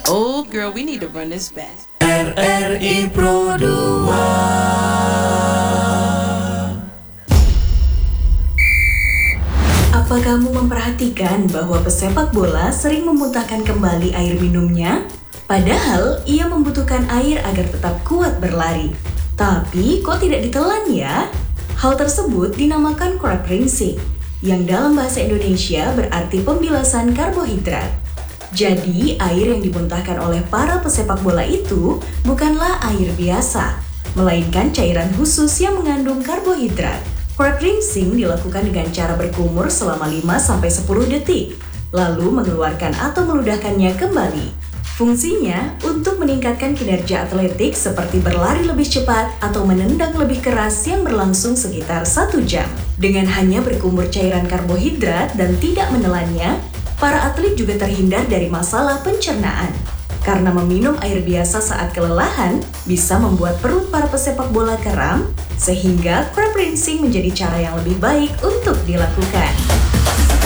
Oh, girl, we need to run this back. RRI Pro 2. Apa kamu memperhatikan bahwa pesepak bola sering memuntahkan kembali air minumnya? Padahal ia membutuhkan air agar tetap kuat berlari. Tapi kok tidak ditelan ya? Hal tersebut dinamakan crab rinsing, yang dalam bahasa Indonesia berarti pembilasan karbohidrat. Jadi, air yang dimuntahkan oleh para pesepak bola itu bukanlah air biasa, melainkan cairan khusus yang mengandung karbohidrat. Crab rinsing dilakukan dengan cara berkumur selama 5-10 detik, lalu mengeluarkan atau meludahkannya kembali. Fungsinya untuk meningkatkan kinerja atletik seperti berlari lebih cepat atau menendang lebih keras yang berlangsung sekitar 1 jam. Dengan hanya berkumur cairan karbohidrat dan tidak menelannya, para atlet juga terhindar dari masalah pencernaan. Karena meminum air biasa saat kelelahan bisa membuat perut para pesepak bola kram, sehingga crab rinsing menjadi cara yang lebih baik untuk dilakukan.